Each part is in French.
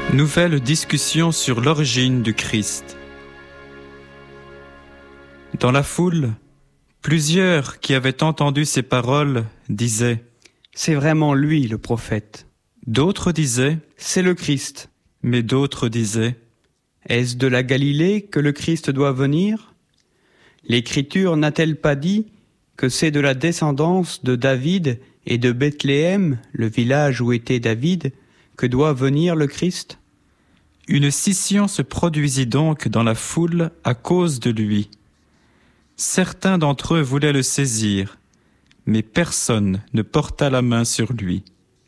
Nouvelle discussion sur l'origine du Christ. Dans la foule, plusieurs qui avaient entendu ces paroles disaient « C'est vraiment lui le prophète. » D'autres disaient « C'est le Christ. » Mais d'autres disaient « Est-ce de la Galilée que le Christ doit venir ? L'Écriture n'a-t-elle pas dit que c'est de la descendance de David et de Bethléem, le village où était David, que doit venir le Christ ? » Une scission se produisit donc dans la foule à cause de lui. Certains d'entre eux voulaient le saisir, mais personne ne porta la main sur lui.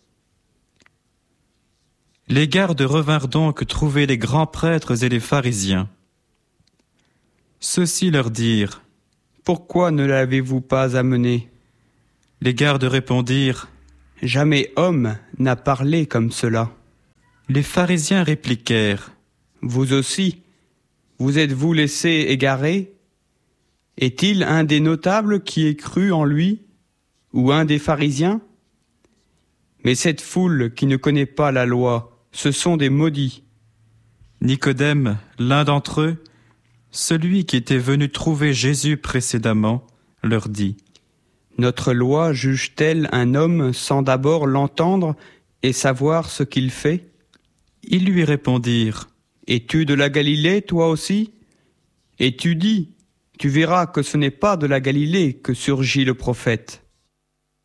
Les gardes revinrent donc trouver les grands prêtres et les pharisiens. Ceux-ci leur dirent « Pourquoi ne l'avez-vous pas amené ?» Les gardes répondirent « Jamais homme n'a parlé comme cela. » Les pharisiens répliquèrent « Vous aussi, vous êtes-vous laissés égarer ? Est-il un des notables qui ait cru en lui, ou un des pharisiens ? Mais cette foule qui ne connaît pas la loi, ce sont des maudits. » Nicodème, l'un d'entre eux, celui qui était venu trouver Jésus précédemment, leur dit « Notre loi juge-t-elle un homme sans d'abord l'entendre et savoir ce qu'il fait ? » Ils lui répondirent « Es-tu de la Galilée, toi aussi ? Et tu dis, tu verras que ce n'est pas de la Galilée que surgit le prophète. »